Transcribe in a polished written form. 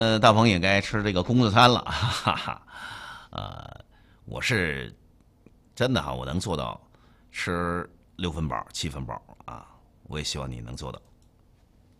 大鹏也该吃这个工作餐了，哈哈。我是真的哈，我能做到吃6分饱、7分饱啊，我也希望你能做到。